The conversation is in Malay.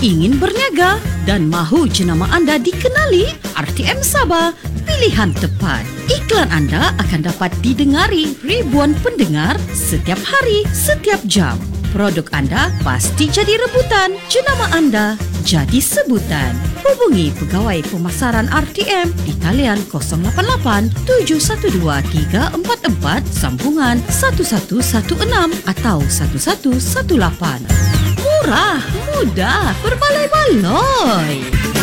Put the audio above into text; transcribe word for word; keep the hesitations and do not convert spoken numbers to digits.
Ingin berniaga dan mahu jenama anda dikenali? R T M Sabah, pilihan tepat. Iklan anda akan dapat didengari ribuan pendengar setiap hari, setiap jam. Produk anda pasti jadi rebutan. Jenama anda jadi sebutan. Hubungi Pegawai Pemasaran R T M di talian kosong lapan lapan tujuh satu dua tiga empat empat sambungan satu satu satu enam atau satu satu satu lapan. Murah, mudah, berbaloi-baloi.